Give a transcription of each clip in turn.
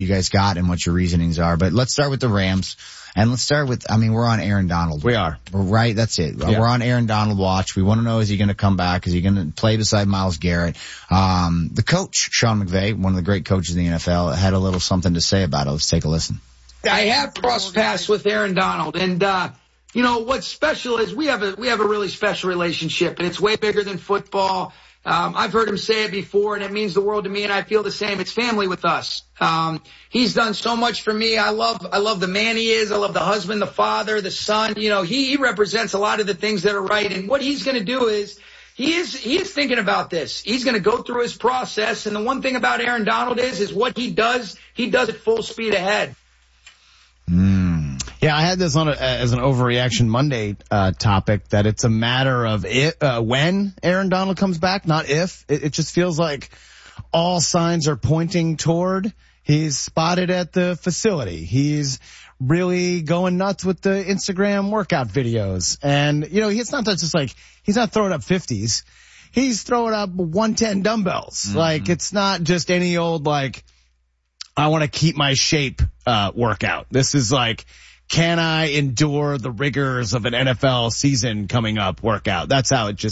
guys got and what your reasonings are. But let's start with the Rams. And let's start with, we're on Aaron Donald. We are. Right? That's it. Yeah. We're on Aaron Donald watch. We want to know, is he going to come back? Is he going to play beside Myles Garrett? The coach, Sean McVay, one of the great coaches in the NFL, had a little something to say about it. Let's take a listen. I have crossed paths with Aaron Donald, and what's special is we have a really special relationship, and it's way bigger than football. I've heard him say it before, and it means the world to me, and I feel the same. It's family with us. He's done so much for me. I love the man he is. I love the husband, the father, the son. He represents a lot of the things that are right, and what he's going to do is he is thinking about this. He's going to go through his process, and the one thing about Aaron Donald is what he does at full speed ahead. Yeah, I had this on as an Overreaction Monday topic, that it's a matter of when Aaron Donald comes back, not if. It just feels like all signs are pointing toward he's spotted at the facility. He's really going nuts with the Instagram workout videos. And, it's not just like, he's not throwing up 50s. He's throwing up 110 dumbbells. Mm-hmm. Like, it's not just any old, I want to keep my shape workout. This is like, can I endure the rigors of an NFL season coming up workout? That's how it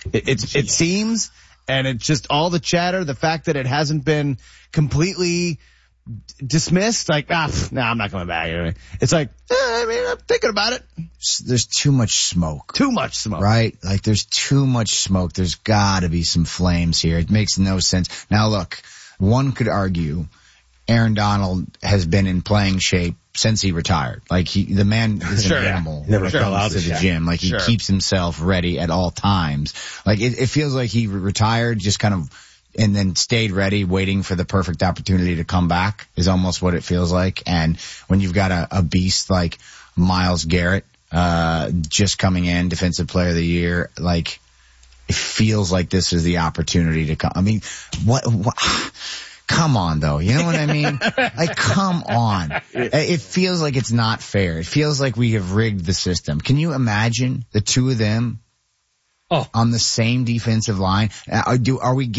seems. And it's just all the chatter, the fact that it hasn't been completely dismissed. I'm not coming back. It's like, I'm thinking about it. There's too much smoke. Too much smoke. Right? There's too much smoke. There's gotta be some flames here. It makes no sense. Now look, one could argue Aaron Donald has been in playing shape since he retired. The man is an animal when it comes to the gym. He keeps himself ready at all times. It feels like he retired just kind of, and then stayed ready, waiting for the perfect opportunity to come back is almost what it feels like. And when you've got a beast like Myles Garrett, just coming in, Defensive Player of the Year, it feels like this is the opportunity to come. What? Come on, though. You know what I mean? Come on. It feels like it's not fair. It feels like we have rigged the system. Can you imagine the two of them on the same defensive line? Do we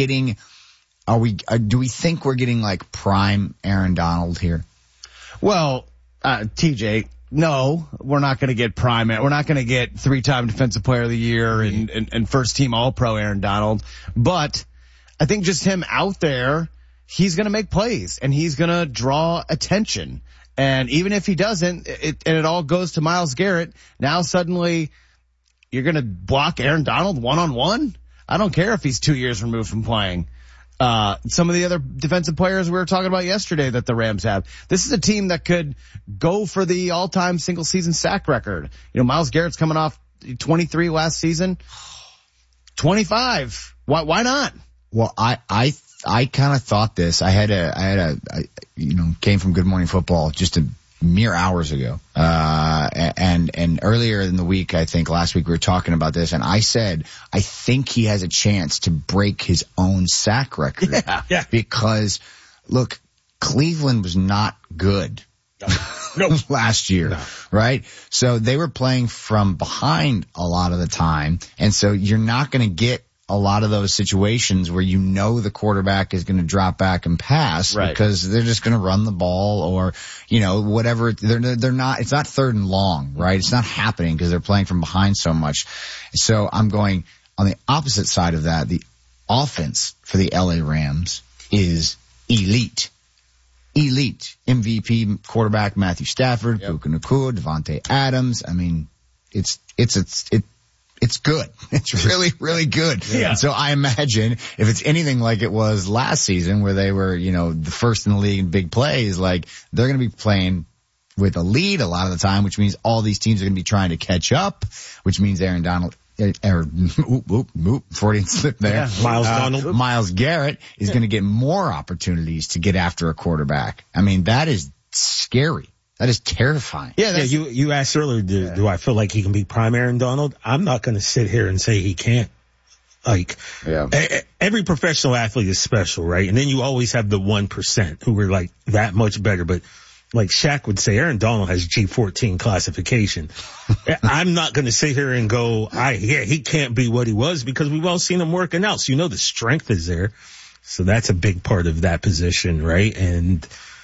think we're getting prime Aaron Donald here? Well, TJ, no, we're not going to get prime. We're not going to get 3-time Defensive Player of the Year and first team All-Pro Aaron Donald. But I think just him out there, he's going to make plays and he's going to draw attention. And even if he doesn't, it all goes to Myles Garrett. Now suddenly you're going to block Aaron Donald one-on-one? I don't care if he's 2 years removed from playing. Some of the other defensive players we were talking about yesterday that the Rams have. This is a team that could go for the all-time single season sack record. Myles Garrett's coming off 23 last season. 25. Why not? Well, I kind of thought this. I came from Good Morning Football just a mere hours ago. And earlier in the week, I think last week we were talking about this, and I said, I think he has a chance to break his own sack record. Yeah. Because look, Cleveland was not good. No. Last year, right? So they were playing from behind a lot of the time. And so you're not going to get a lot of those situations where the quarterback is going to drop back and pass, right, because they're just going to run the ball or, whatever. They're not, it's not 3rd and long, right? It's not happening because they're playing from behind so much. So I'm going on the opposite side of that. The offense for the LA Rams is elite. MVP quarterback Matthew Stafford, Puka Nacua, Devontae Adams. It's good. It's really, really good. Yeah. And so I imagine if it's anything like it was last season where they were, the first in the league in big plays, they're going to be playing with a lead a lot of the time, which means all these teams are going to be trying to catch up, which means Aaron Donald, Freudian slip there. Yeah, Myles Garrett is going to get more opportunities to get after a quarterback. That is scary. That is terrifying. Yeah, you asked earlier, do I feel like he can be prime Aaron Donald? I'm not going to sit here and say he can't. Every professional athlete is special, right? And then you always have the 1% who are that much better. But like Shaq would say, Aaron Donald has G14 classification. I'm not going to sit here and go, he can't be what he was, because we've all seen him working out. So the strength is there. So that's a big part of that position, right? And